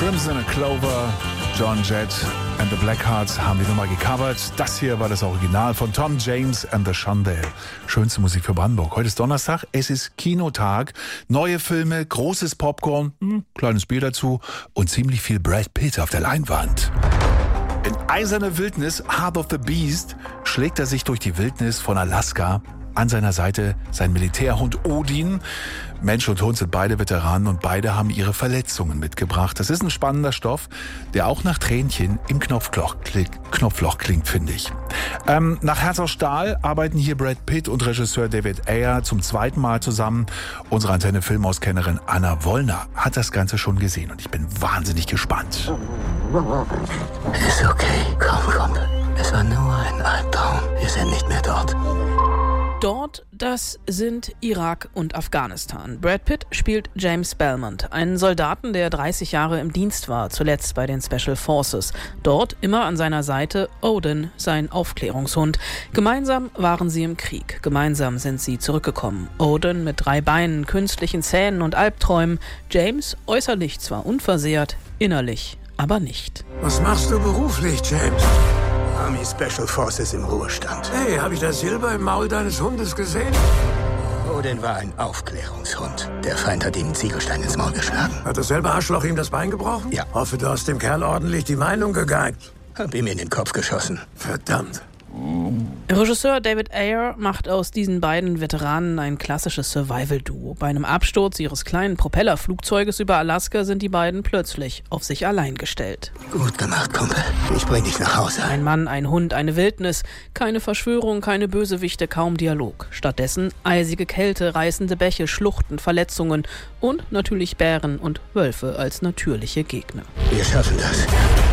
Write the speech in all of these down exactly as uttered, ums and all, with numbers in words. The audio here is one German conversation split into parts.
Crimson and Clover, John Jett and the Blackhearts haben die Nummer gecovert. Das hier war das Original von Tom James and the Shondell. Schönste Musik für Brandenburg. Heute ist Donnerstag, es ist Kinotag. Neue Filme, großes Popcorn, hm, kleines Bier dazu und ziemlich viel Brad Pitt auf der Leinwand. In Eiserne Wildnis, Heart of the Beast, schlägt er sich durch die Wildnis von Alaska. An seiner Seite sein Militärhund Odin. Mensch und Hund sind beide Veteranen und beide haben ihre Verletzungen mitgebracht. Das ist ein spannender Stoff, der auch nach Tränchen im Knopfloch, Knopfloch klingt, finde ich. Ähm, nach Herz aus Stahl arbeiten hier Brad Pitt und Regisseur David Ayer zum zweiten Mal zusammen. Unsere Antenne-Filmauskennerin Anna Wollner hat das Ganze schon gesehen und ich bin wahnsinnig gespannt. Ist okay, komm, komm. Es war nur ein Albtraum. Wir sind nicht mehr dort. Dort, das sind Irak und Afghanistan. Brad Pitt spielt James Belmont, einen Soldaten, der dreißig Jahre im Dienst war, zuletzt bei den Special Forces. Dort immer an seiner Seite Odin, sein Aufklärungshund. Gemeinsam waren sie im Krieg. Gemeinsam sind sie zurückgekommen. Odin mit drei Beinen, künstlichen Zähnen und Albträumen. James äußerlich zwar unversehrt, innerlich aber nicht. Was machst du beruflich, James? Army Special Forces im Ruhestand. Hey, habe ich das Silber im Maul deines Hundes gesehen? Odin war ein Aufklärungshund. Der Feind hat ihm einen Ziegelstein ins Maul geschlagen. Hat dasselbe Arschloch ihm das Bein gebrochen? Ja. Hoffe, du hast dem Kerl ordentlich die Meinung gegeigt. Hab ihm in den Kopf geschossen. Verdammt. Regisseur David Ayer macht aus diesen beiden Veteranen ein klassisches Survival-Duo. Bei einem Absturz ihres kleinen Propellerflugzeuges über Alaska sind die beiden plötzlich auf sich allein gestellt. Gut gemacht, Kumpel. Ich bring dich nach Hause. Ein Mann, ein Hund, eine Wildnis. Keine Verschwörung, keine Bösewichte, kaum Dialog. Stattdessen eisige Kälte, reißende Bäche, Schluchten, Verletzungen und natürlich Bären und Wölfe als natürliche Gegner. Wir schaffen das.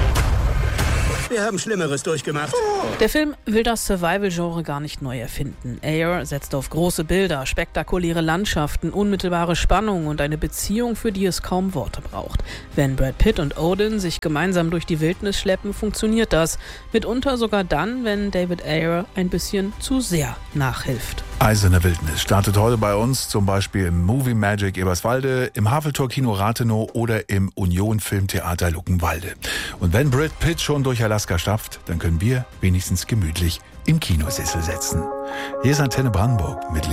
Wir haben Schlimmeres durchgemacht. Der Film will das Survival-Genre gar nicht neu erfinden. Ayer setzt auf große Bilder, spektakuläre Landschaften, unmittelbare Spannung und eine Beziehung, für die es kaum Worte braucht. Wenn Brad Pitt und Odin sich gemeinsam durch die Wildnis schleppen, funktioniert das. Mitunter sogar dann, wenn David Ayer ein bisschen zu sehr nachhilft. Eiserne Wildnis startet heute bei uns, zum Beispiel im Movie Magic Eberswalde, im Haveltor-Kino Rathenow oder im Union Filmtheater Luckenwalde. Und wenn Brad Pitt schon durch Alaska stapft, dann können wir wenigstens gemütlich im Kinosessel sitzen. Hier ist Antenne Brandenburg mit